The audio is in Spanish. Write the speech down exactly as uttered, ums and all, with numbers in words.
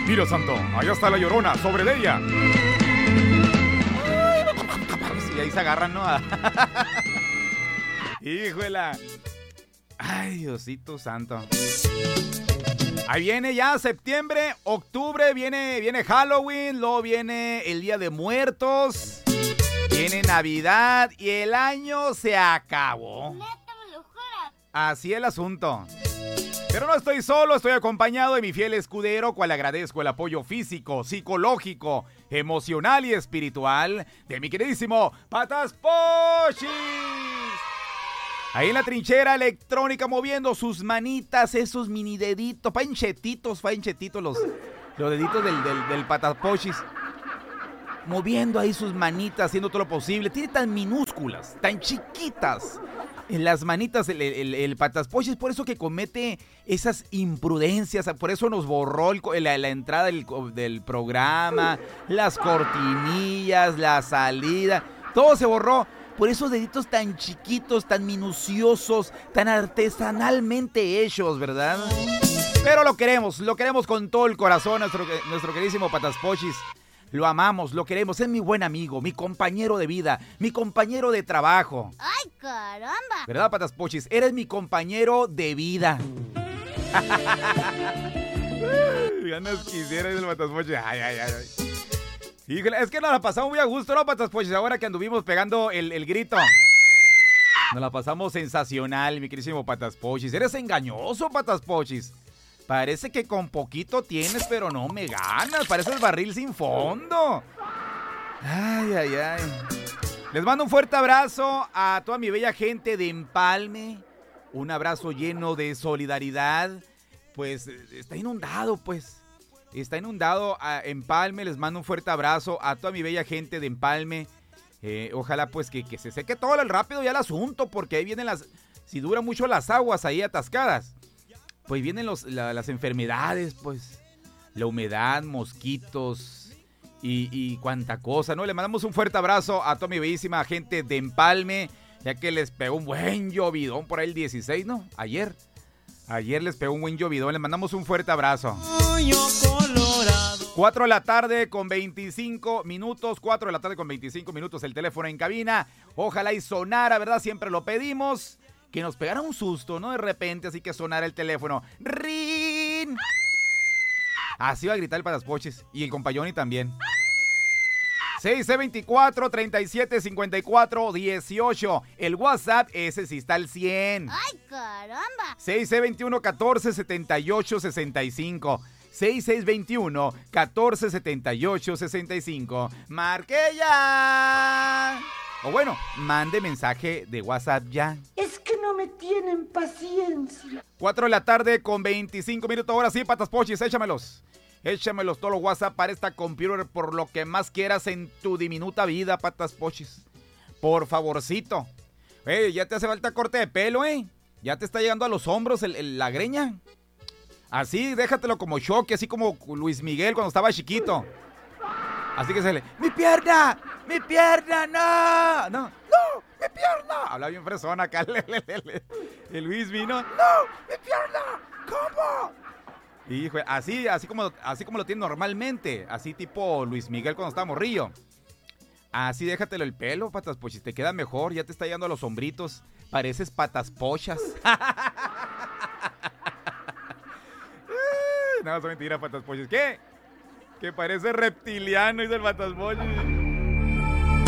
Mira, Santo, allá está la Llorona, sobre de ella. Y ahí se agarran, ¿no? Híjola. Ay, Diosito Santo. Ahí viene ya septiembre, octubre, viene, viene Halloween, luego viene el Día de Muertos, viene Navidad y el año se acabó. Así es el asunto. Pero no estoy solo, estoy acompañado de mi fiel escudero, cual agradezco el apoyo físico, psicológico, emocional y espiritual de mi queridísimo Patas Pochis. Ahí en la trinchera electrónica moviendo sus manitas, esos mini deditos, panchetitos, panchetitos los, los deditos del, del, del Patas Pochis. Moviendo ahí sus manitas, haciendo todo lo posible. Tiene tan minúsculas, tan chiquitas en las manitas el, el, el Patas Pochis, por eso que comete esas imprudencias, por eso nos borró el, la, la entrada del, del programa, las cortinillas, la salida, todo se borró. Por esos deditos tan chiquitos, tan minuciosos, tan artesanalmente hechos, ¿verdad? Pero lo queremos, lo queremos con todo el corazón, nuestro, nuestro queridísimo Patas Pochis. Lo amamos, lo queremos, es mi buen amigo, mi compañero de vida, mi compañero de trabajo. ¡Ay, caramba! ¿Verdad, Patas Pochis? Eres mi compañero de vida. Ganas quisiera el Patas Pochis. Ay, ay, ay, ay. Híjole, es que nos la pasamos muy a gusto, ¿no, Patas Pochis? Ahora que anduvimos pegando el, el grito. Nos la pasamos sensacional, mi queridísimo Patas Pochis. Eres engañoso, Patas Pochis. Parece que con poquito tienes, pero no me ganas. Pareces barril sin fondo. Ay, ay, ay. Les mando un fuerte abrazo a toda mi bella gente de Empalme. Un abrazo lleno de solidaridad. Pues está inundado, pues. Está inundado a Empalme. Les mando un fuerte abrazo a toda mi bella gente de Empalme. Eh, ojalá pues que, que se seque todo el rápido ya el asunto, porque ahí vienen las... Si duran mucho las aguas ahí atascadas, pues vienen los, la, las enfermedades, pues, la humedad, mosquitos y, y cuanta cosa, ¿no? Le mandamos un fuerte abrazo a toda mi bellísima gente de Empalme, ya que les pegó un buen llovidón por ahí el dieciséis, ¿no? Ayer, ayer les pegó un buen llovidón, les mandamos un fuerte abrazo. cuatro de la tarde con veinticinco minutos, cuatro de la tarde con veinticinco minutos, el teléfono en cabina, ojalá y sonara, ¿verdad? Siempre lo pedimos. Que nos pegara un susto, ¿no? De repente, así que sonara el teléfono. ¡Rin! Así va a gritar el Patas Pochis. Y el compayoni también. seis seis veinticuatro, treinta y siete cincuenta y cuatro, dieciocho. El WhatsApp, ese sí está al cien. ¡Ay, caramba! seis seis veintiuno, catorce setenta y ocho, sesenta y cinco. seis seis veintiuno, catorce setenta y ocho, sesenta y cinco. ¡Marque ya! O bueno, mande mensaje de WhatsApp ya. Es que no me tienen paciencia. cuatro de la tarde con veinticinco minutos. Ahora sí, Patas Pochis, échamelos. Échamelos todos los WhatsApp para esta computer por lo que más quieras en tu diminuta vida, Patas Pochis. Por favorcito. Eh, ya te hace falta corte de pelo, eh. Ya te está llegando a los hombros el, el, la greña. Así, déjatelo como choque, así como Luis Miguel cuando estaba chiquito. Así que se le... ¡Mi pierna! ¡Mi pierna! ¡No! ¡No! ¡No! ¡Mi pierna! Habla bien fresón acá el, el, el, el Luis vino. ¡No! ¡Mi pierna! ¿Cómo? Hijo, así, así como, así como lo tiene normalmente. Así tipo Luis Miguel cuando estaba morrillo. Así déjatelo el pelo, Patas Pochis. Te queda mejor. Ya te está llegando a los hombritos. Pareces Patas Pochas. No, es mentira, Patas Pochis. ¿Qué? Que parece reptiliano, dice el Patas Pochis.